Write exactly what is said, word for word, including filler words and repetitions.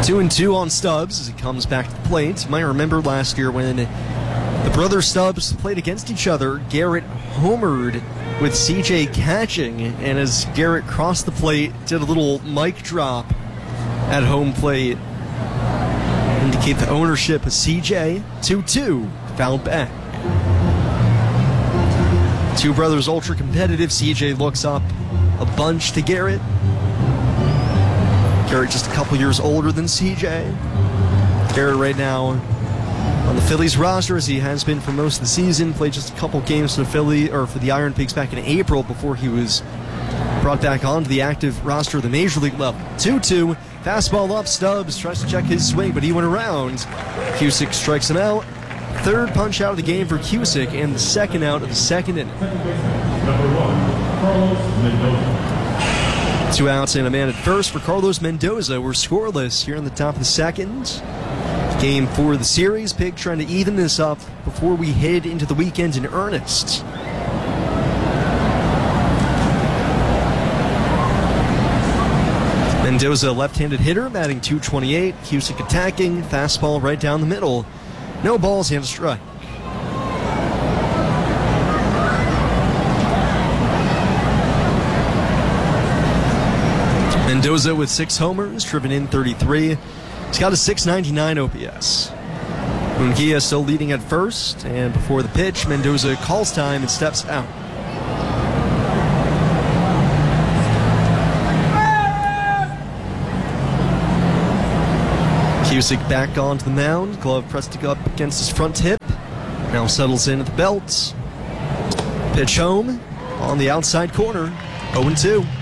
Two and two on Stubbs as he comes back to the plate. You might remember last year when the brother Stubbs played against each other, Garrett homered with C J catching, and as Garrett crossed the plate, did a little mic drop at home plate. Indicate the ownership of C J. two two, fouled back. Two brothers ultra competitive. C J looks up a bunch to Garrett. Garrett just a couple years older than C J. Garrett right now on the Phillies roster, as he has been for most of the season. Played just a couple games for the Philly or for the Iron Pigs back in April before he was brought back onto the active roster of the Major League level. two two, fastball up. Stubbs tries to check his swing, but he went around. Cusick strikes him out. Third punch out of the game for Cusick, and the second out of the second inning. Two outs and a man at first for Carlos Mendoza. We're scoreless here in the top of the second. Game for the series. Pig trying to even this up before we head into the weekend in earnest. Mendoza, left-handed hitter, batting two twenty-eight. Cusick attacking, fastball right down the middle. No balls and a strike. Mendoza with six homers, driven in thirty-three. He's got a six ninety-nine O P S. Munguia still leading at first, and before the pitch, Mendoza calls time and steps out. Cusick back onto the mound, glove pressed up against his front hip. Now settles in at the belt. Pitch home on the outside corner, oh and two.